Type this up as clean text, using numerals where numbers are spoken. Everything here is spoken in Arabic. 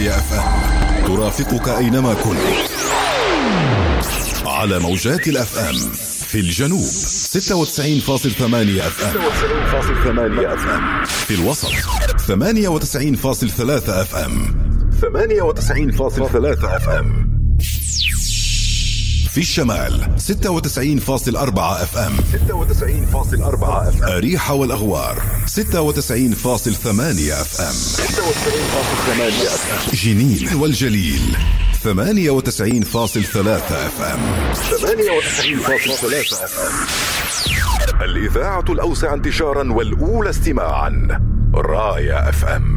راية اف ام ترافقك اينما كنت على موجات الاف ام. في الجنوب 96.8 اف ام، في الوسط 98.3 اف ام، 98.3 اف ام، في الشمال 96.4 اف ام، 96.4 اف ام، أريحة والأغوار 96.8 اف ام، 96.8 اف ام، جنين والجليل 98.3 اف ام، 98.3 اف ام. الإذاعة الأوسع انتشارا والأولى استماعا، راية اف ام.